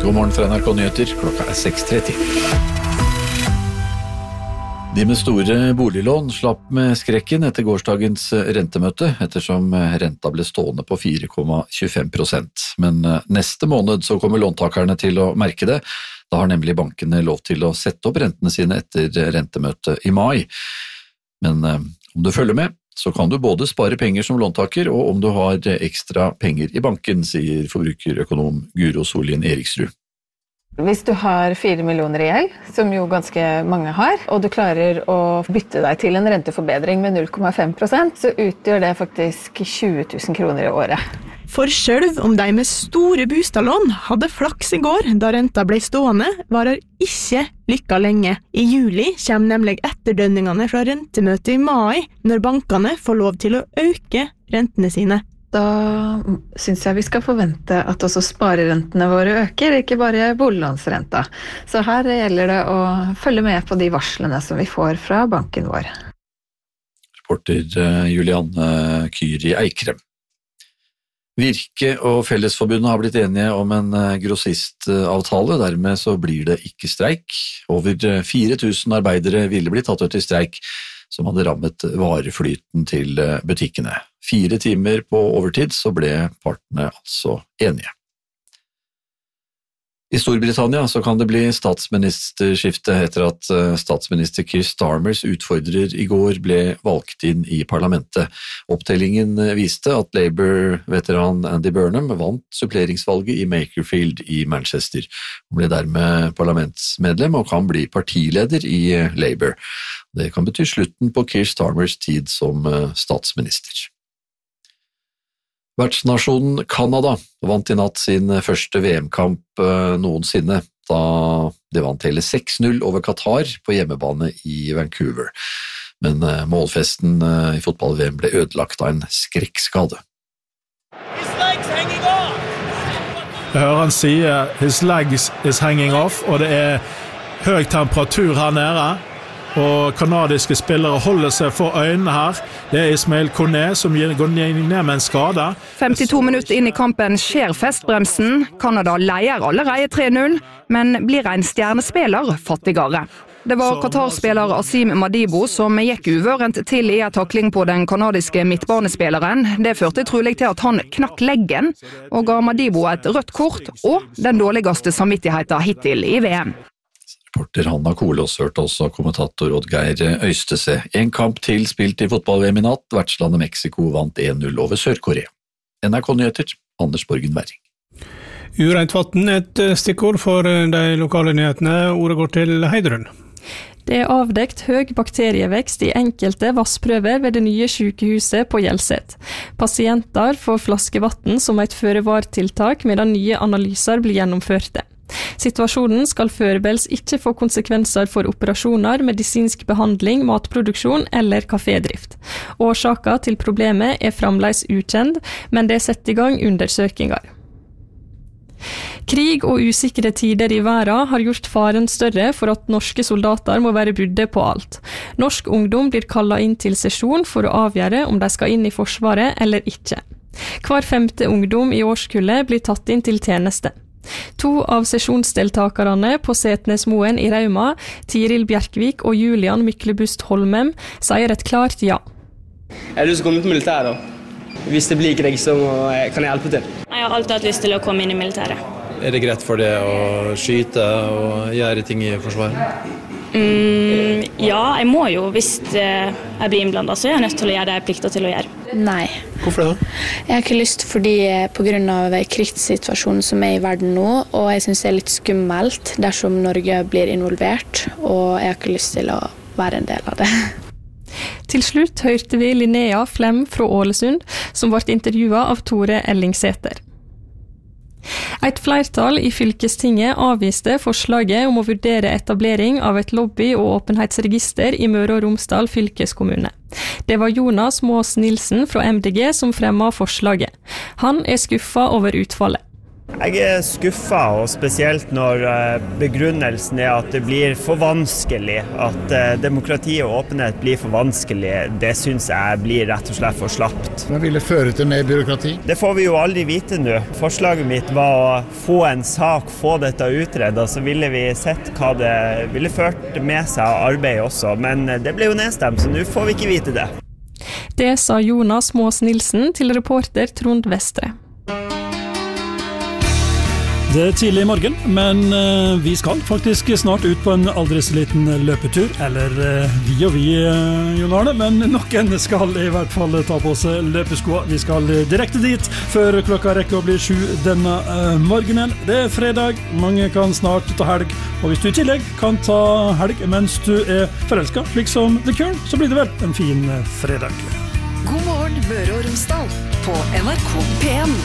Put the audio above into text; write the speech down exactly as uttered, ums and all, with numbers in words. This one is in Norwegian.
God morgen fra N R K Nyheter, klokka er seks tretti. De med store boliglån slapp med skrekken etter gårsdagens rentemøte, ettersom renta ble stående på fire komma tjuefem prosent. Men neste måned så kommer låntakerne til å merke det. Da har nemlig bankene lov til å sette opp rentene sine etter rentemøtet i mai. Men om du følger med, så kan du både spare penger som låntaker, og om du har ekstra penger i banken, sier forbrukerøkonom Guro Sollien Eriksrud. Hvis du har fire millioner i gjeld, som jo ganske mange har, og du klarer å bytte deg til en renteforbedring med null komma fem prosent, så utgjør det faktisk tjue tusen kroner i året. For selv om de med store bostadlån hadde flaks i går da renta ble stående, varer ikke lykka lenge. I juli kommer nemlig etterdønningene fra rentemøtet i mai, når bankene får lov til å øke rentene sine. Da synes jeg vi skal forvente at også sparerentene våre øker, ikke bare boliglånsrenta. Så her gjelder det å følge med på de varslene som vi får fra banken vår. Reporter Julianne Kyri Eikrem. Virke og Fellesforbundet har blitt enige om en grossistavtale, dermed så blir det ikke streik. Over fire tusen arbeidere ville blitt tatt ut i streik, som hadde rammet vareflyten til butikkene. Fire timer på overtid så ble partene altså enige. I Storbritannia så kan det bli statsministerskifte etter at statsminister Keir Starmers utfordrer i går ble valgt inn i parlamentet. Opptellingen viste at Labour-veteran Andy Burnham vant suppleringsvalget i Makerfield i Manchester. Hun ble dermed parlamentsmedlem og kan bli partileder i Labour. Det kan bety slutten på Keir Starmers tid som statsminister. Vertsnasjonen Canada vant i natt sin første V M-kamp noensinne, da det vant hele seks null over Qatar på hjemmebane i Vancouver. Men målfesten i fotball-V M ble ødelagt av en skrekkskade. Jeg hører han sier «His legs is hanging off», og det er høy temperatur her nede. Og kanadiske spillere holder seg for øynene her. Det er Ismail Koné som går ned med en skade. femtito minutter inn i kampen skjer festbremsen. Kanada leier allerede tre null, men blir en stjernespiller fattigere. Det var Qatar-spiller Asim Madibo som gikk uvørent til i en takling på den kanadiske midtbanespilleren. Det førte trolig til at han knakk leggen, og ga Madibo et rødt kort og den dårligste samvittigheten hittil i V M. Reporter Hanna Kolås hørte også kommentator Oddgeir Øystese. En kamp til spilt i fotball-V M i natt. Vertslandet Mexico vant en null over Sør-Korea. N R K Nyheter, Anders Borgen Werring. Urent vatten, et stikkord for de lokale nyhetene. Ordet går til Heidrun. Det er avdekt høy bakterievekst i enkelte vassprøver ved det nye sykehuset på Hjelset. Pasienter får flaskevatten som et føre-var-tiltak medan nye analyser blir gjennomførte. Situasjonen skal foreløpig ikke få konsekvenser for operasjoner, medisinsk behandling, matproduksjon eller kafédrift. Årsaken til problemet er fremdeles ukjent, men det er satt i gang undersøkelser. Krig og usikre tider i verden har gjort faren større for at norske soldater må være budde på alt. Norsk ungdom blir kallet inn til sesjon for å avgjøre om de skal inn i forsvaret eller ikke. Hver femte ungdom i årskullet blir tatt inn til tjeneste. To av sesjonsdeltakerne på Setnesmoen i Rauma, Tiril Bjerkvik og Julian Myklebust Holmem, sier et klart ja. Jeg har lyst til å komme til militæret da. Hvis det blir krig, så kan jeg hjelpe til. Jeg har alltid hatt lyst til å komme inn i militæret. Er det greit for det å skyte og gjøre ting i forsvaret? Mm, ja, jeg må jo, hvis jeg blir innblandet, så er jeg nødt til å gjøre det jeg plikter til å gjøre. Nei. Hvorfor det? Jeg har ikke lyst fordi på grunn av krigssituasjonen som er i verden nå, og jeg synes det er litt skummelt dersom Norge blir involvert, og jeg har ikke lyst til å være en del av det. Til slutt hørte vi Linnea Flem fra Ålesund, som ble intervjuet av Tore Ellingsæter. Et flertall i fylkestinget avviste forslaget om å vurdere etablering av et lobby- og åpenhetsregister i Møre og Romsdal fylkeskommune. Det var Jonas Mås Nilsen fra M D G som fremmet forslaget. Han er skuffet over utfallet. Jeg er skuffet, og spesielt når begrunnelsen er at det blir for vanskelig, at demokrati og åpenhet blir for vanskelig. Det synes jeg blir rett og slett for slapt. Hva vil det føre til mer byråkrati? Det får vi jo aldri vite nå. Forslaget mitt var å få en sak, få dette utredet, så ville vi sett hva det ville ført med seg av arbeid også, men det ble jo nedstemt, så nå får vi ikke vite det. Det sa Jonas Mås Nilsen til reporter Trond Vestre. Det er tidlig i morgen, men vi skal faktisk snart ut på en aldri så liten løpetur, eller vi og vi, Jon Arne, men noen skal i hvert fall ta på seg løpeskoa. Vi skal direkte dit før klokka rekker å bli sju denne morgenen. Det er fredag, mange kan snart ta helg, og hvis du i tillegg kan ta helg mens du er forelsket, slik som The Cure, så blir det vel en fin fredag. God morgen, Møre og Romsdal på N R K P en.